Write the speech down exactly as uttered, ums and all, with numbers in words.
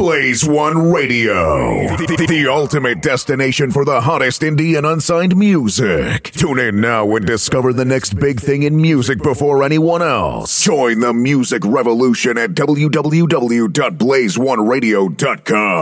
Blaze One Radio, the, the ultimate destination for the hottest indie and unsigned music. Tune in now and discover the next big thing in music before anyone else. Join the music revolution at w w w dot blaze one radio dot com.